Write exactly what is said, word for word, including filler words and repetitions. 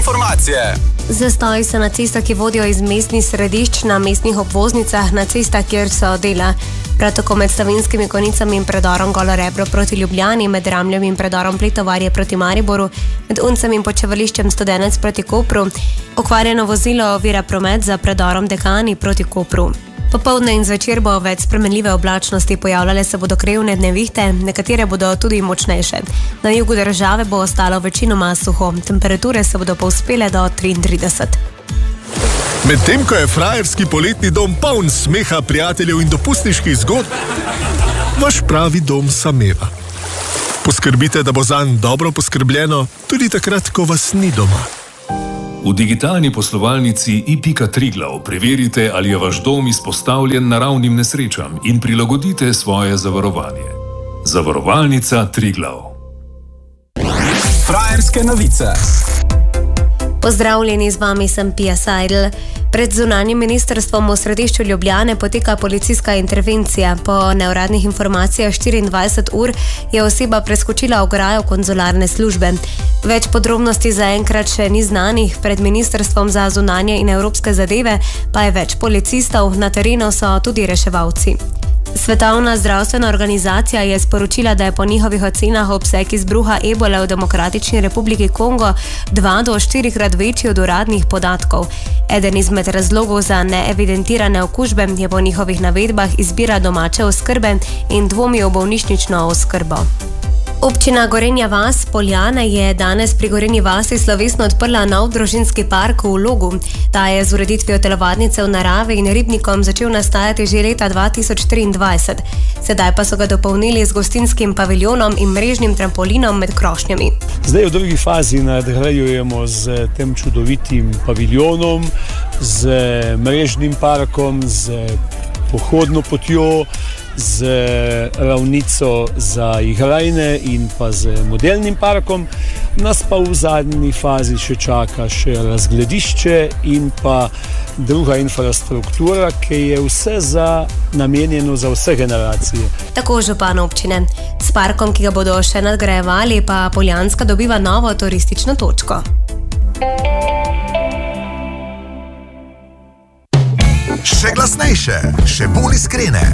informacije. Zastoji so na cestah, ki vodijo iz mestnih središč, na mestnih obvoznicah, na cestah, kjer so dela. Prav tako med Slovenskimi Konjicami in predorom Golo Rebro proti Ljubljani, med Ramljem in predorom Pletovarje proti Mariboru, med Uncem in počevališčem Studenec proti Kopru. Okvarjeno vozilo ovira promet za predorom Dekani proti Kopru. Popoldne in zvečer bo več spremenljive oblačnosti, pojavljale se bodo krevne nevihte, nekatere bodo tudi močnejše. Na jugu države bo ostalo večinoma suho, temperature se bodo povzpele do triintrideset. Medtem ko je frajerski poletni dom poln smeha, prijateljev in dopustniških zgodb, vaš pravi dom sameva. Poskrbite, da bo zanj dobro poskrbljeno, tudi takrat, ko vas ni doma. V digitalni poslovalnici i pika Triglav preverite, ali je vaš dom izpostavljen naravnim nesrečam in prilagodite svoje zavarovanje. Zavarovalnica Triglav. Frajerske novice. Pozdravljeni, z vami sem Pia Seidel. Pred zunanjim ministrstvom v središču Ljubljane poteka policijska intervencija. Po neuradnih informacijah štiriindvajset ur je oseba preskočila ograjo konzularne službe. Več podrobnosti zaenkrat še ni znanih, pred ministrstvom za zunanje in evropske zadeve pa je več policistov, na terenu so tudi reševalci. Svetovna zdravstvena organizacija je sporočila, da je po njihovih ocenah obseg izbruha ebole v Demokratični republiki Kongo dva do štirikrat večji od uradnih podatkov. Eden izmed razlogov za neevidentirane okužbe je po njihovih navedbah izbira domače oskrbe in dvomi v bolnišnično oskrbo. Občina Gorenja vas Poljane je danes pri Gorenji vasi slovesno odprla nov družinski park v Logu. Ta je z ureditvijo telovadnice v naravi in ribnikom začel nastajati že leta dva tisoč triindvajset. Sedaj pa so ga dopolnili z gostinskim paviljonom in mrežnim trampolinom med krošnjami. Zdaj v drugi fazi nadgrajujemo z tem čudovitim paviljonom, z mrežnim parkom, z pohodno potjo, z ravnico za igrajne in pa z modelnim parkom. Nas pa v zadnji fazi še čaka še razgledišče in pa druga infrastruktura, ki je vse za, namenjeno za vse generacije. Tako župan občine. S parkom, ki ga bodo še nadgrajevali, pa Poljanska dobiva novo turistično točko. Še glasnejše, še bolj iskrene.